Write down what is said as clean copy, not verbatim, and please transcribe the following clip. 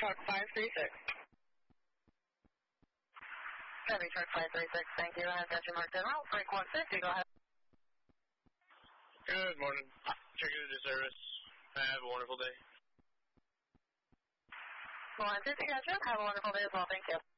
Truck 536. Heavy Truck 536, thank you. I've got you marked in route. Break 150, go ahead. Good morning. Checking into service. Have a wonderful day. 150, gotcha. Have a wonderful day as well. Thank you.